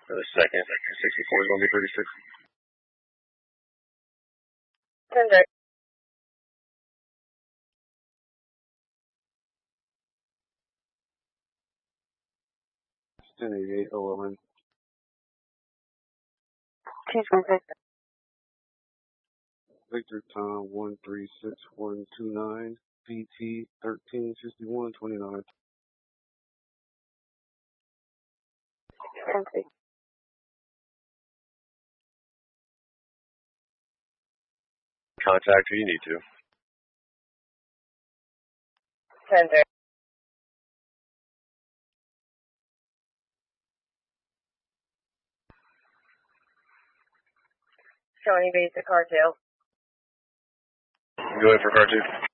For the second, 64 is going to be 36. Tender. 1088 OLN. Victor Tom 136129 PT 136129. Contact who you need to. Tender. Showing basic cartel. Go ahead for car 2.